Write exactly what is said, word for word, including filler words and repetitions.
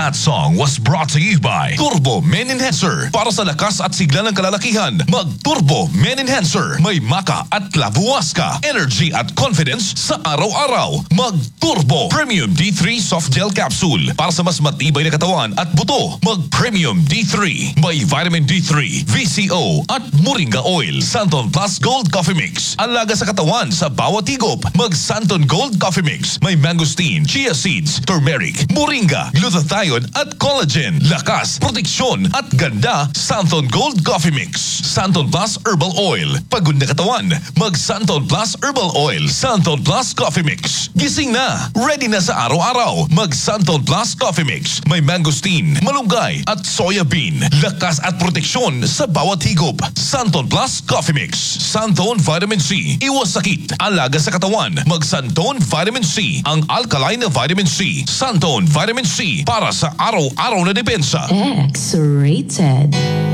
That song was brought to you by Turbo Men Enhancer. Para sa lakas at sigla ng kalalakihan, mag-Turbo Men Enhancer. May maka at labuwas ka. Energy at confidence sa araw-araw. Mag-Turbo Premium D three Soft Gel Capsule. Para sa mas matibay na katawan at buto, mag-Premium D three. May Vitamin D three, V C O at Moringa Oil. Santon Plus Gold Coffee Mix. Alaga sa katawan sa bawat higop. Mag-Santon Gold Coffee Mix. May mangosteen, chia seeds, turmeric, moringa, glutathione at collagen. Lakas, proteksyon at ganda. Santon Gold Coffee Mix. Santon Plus Herbal Oil. Pagod na katawan, mag-Santon Plus Herbal Oil. Santon Plus Coffee Mix. Gising na, ready na sa araw-araw. Mag-Santon Plus Coffee Mix. May mangosteen, malunggay at soya bean. Lakas at proteksyon sa bawat higop. Santon Plus Coffee Mix. Santon Vitamin C. Iwas sakit. Alaga sa katawan. Mag-Santon Vitamin C. Ang alkaline na vitamin C. Santon Vitamin C. Para sa araw-araw na depensa. X-rated.